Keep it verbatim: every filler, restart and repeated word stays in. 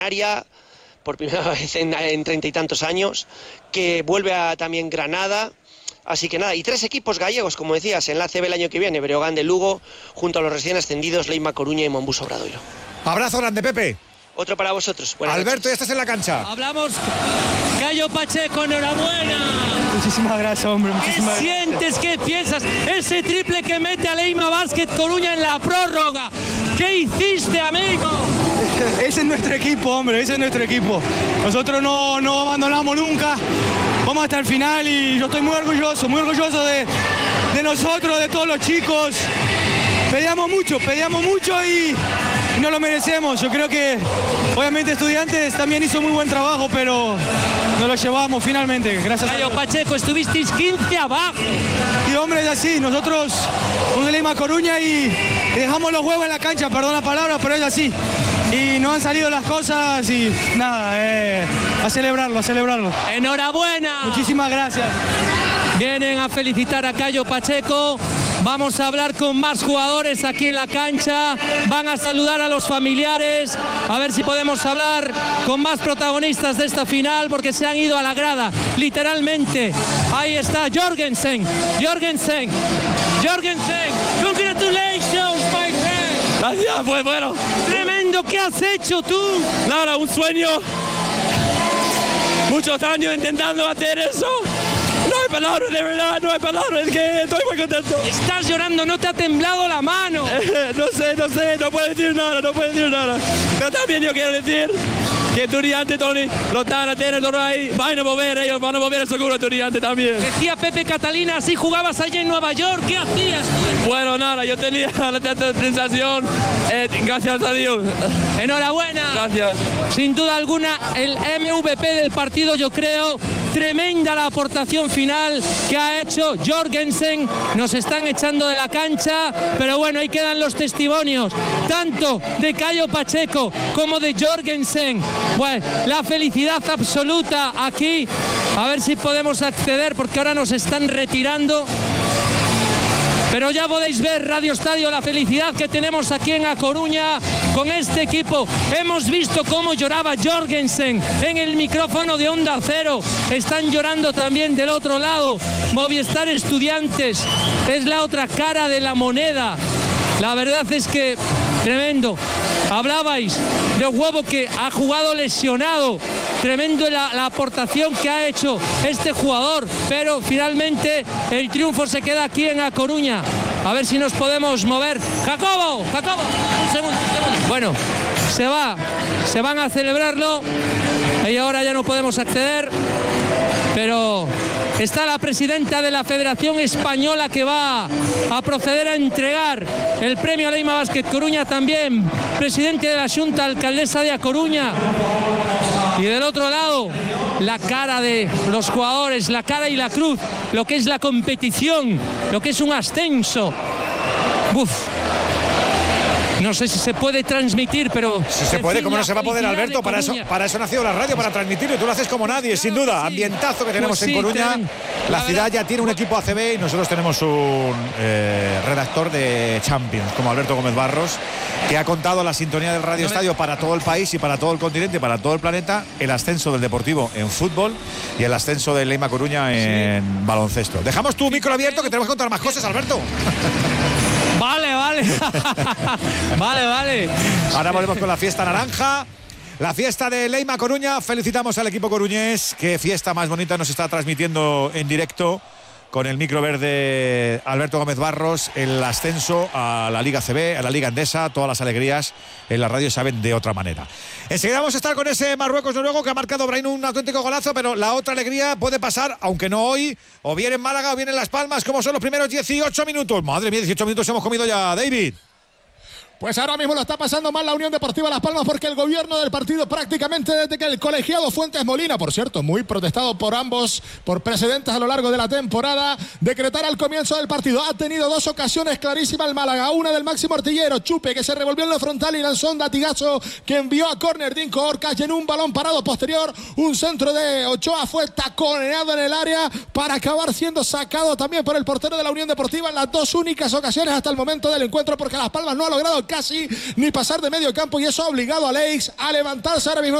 Canaria, por primera vez en treinta y tantos años, que vuelve a también Granada. Así que nada, y tres equipos gallegos, como decías, en la A C B el año que viene, Breogán de Lugo, junto a los recién ascendidos Leima Coruña y Monbus Obradoiro. Abrazo grande, Pepe. Otro para vosotros. Buenas Alberto, noches. ya estás en la cancha. Hablamos, Cayo Pacheco, enhorabuena. Muchísimas gracias, hombre. Muchísimas ¿Qué gracias. sientes? ¿Qué piensas? Ese triple que mete a Leima Basket Coruña en la prórroga. ¿Qué hiciste, amigo? Ese es nuestro equipo, hombre, ese es nuestro equipo. Nosotros no, no abandonamos nunca. Vamos hasta el final y yo estoy muy orgulloso, muy orgulloso de, de nosotros, de todos los chicos. Pedíamos mucho, pedíamos mucho y no lo merecemos. Yo creo que obviamente Estudiantes también hizo muy buen trabajo, pero nos lo llevamos finalmente. Gracias a Cayo Dios. Pacheco, estuvisteis quince abajo. Y hombre, es así, nosotros somos de Leima Coruña y dejamos los huevos en la cancha, perdón la palabra, pero es así. Y no han salido las cosas y nada, eh, a celebrarlo, a celebrarlo. ¡Enhorabuena! Muchísimas gracias. Vienen a felicitar a Cayo Pacheco. Vamos a hablar con más jugadores aquí en la cancha. Van a saludar a los familiares. A ver si podemos hablar con más protagonistas de esta final, porque se han ido a la grada, literalmente. Ahí está Jorgensen. Jorgensen. Jorgensen. Congratulations, my friend. Gracias, pues bueno. Tremendo, ¿qué has hecho tú? Nada, un sueño. Muchos años intentando hacer eso. No hay palabras, de verdad, no hay palabras, es que estoy muy contento. Estás llorando, ¿no te ha temblado la mano? Eh, no sé, no sé, no puedo decir nada, no puedo decir nada. Pero también yo quiero decir que Estudiantes, Tony, lo están a tener todo ahí, van a mover, ellos van a mover seguro Estudiantes también. Decía Pepe Catalina, así jugabas allá en Nueva York, ¿qué hacías? Bueno, nada, yo tenía la sensación, eh, gracias a Dios. Enhorabuena. Gracias. Sin duda alguna, el M V P del partido, yo creo, tremenda la aportación final que ha hecho Jorgensen. Nos están echando de la cancha, pero bueno, ahí quedan los testimonios, tanto de Cayo Pacheco como de Jorgensen. Bueno, la felicidad absoluta aquí. A ver si podemos acceder, porque ahora nos están retirando. Pero ya podéis ver, Radio Estadio, la felicidad que tenemos aquí en A Coruña con este equipo. Hemos visto cómo lloraba Jorgensen en el micrófono de Onda Cero. Están llorando también del otro lado. Movistar Estudiantes es la otra cara de la moneda. La verdad es que tremendo. Hablabais de Huevo, que ha jugado lesionado. Tremendo la, la aportación que ha hecho este jugador, pero finalmente el triunfo se queda aquí en A Coruña. A ver si nos podemos mover. Jacobo, Jacobo, un segundo, un segundo. Bueno, se va, se van a celebrarlo y ahora ya no podemos acceder, pero está la presidenta de la Federación Española que va a proceder a entregar el premio a Leima Basket Coruña, también presidente de la Junta, alcaldesa de A Coruña. Y del otro lado, la cara de los jugadores, la cara y la cruz, lo que es la competición, lo que es un ascenso. Uf. No sé si se puede transmitir, pero... Si se puede, ¿cómo no se va a poder, Alberto? Para eso, para eso nació la radio, para transmitirlo, y tú lo haces como nadie, sin duda. Ambientazo que tenemos Pues sí, en Coruña. ten, La, la ciudad verdad, ya tiene un equipo A C B y nosotros tenemos un eh, redactor de Champions, como Alberto Gómez Barros, que ha contado la sintonía del Radio Estadio para todo el país y para todo el continente y para todo el planeta, el ascenso del Deportivo en fútbol y el ascenso de Leima Coruña en sí. baloncesto. Dejamos tu micro abierto, que tenemos que contar más cosas, Alberto. Vale, vale. Vale, vale. Ahora volvemos con la fiesta naranja. La fiesta de Leima Coruña. Felicitamos al equipo coruñés. Qué fiesta más bonita nos está transmitiendo en directo con el micro verde Alberto Gómez Barros. El ascenso a la Liga C B, a la Liga Endesa. Todas las alegrías en la radio saben de otra manera. Enseguida vamos a estar con ese Marruecos-Noruego que ha marcado Brahim un auténtico golazo, pero la otra alegría puede pasar, aunque no hoy, o bien en Málaga o bien en Las Palmas, como son los primeros dieciocho minutos. Madre mía, dieciocho minutos hemos comido ya, David. Pues ahora mismo lo está pasando mal la Unión Deportiva Las Palmas, porque el gobierno del partido, prácticamente desde que el colegiado Fuentes Molina, por cierto, muy protestado por ambos, por precedentes a lo largo de la temporada, decretara al comienzo del partido. Ha tenido dos ocasiones clarísimas el Málaga, una del máximo artillero, Chupe, que se revolvió en la frontal y lanzó un latigazo que envió a córner Dinko Orcas, y en un balón parado posterior, un centro de Ochoa fue taconeado en el área para acabar siendo sacado también por el portero de la Unión Deportiva en las dos únicas ocasiones hasta el momento del encuentro, porque Las Palmas no ha logrado casi ni pasar de medio campo y eso ha obligado a Leix a levantarse ahora mismo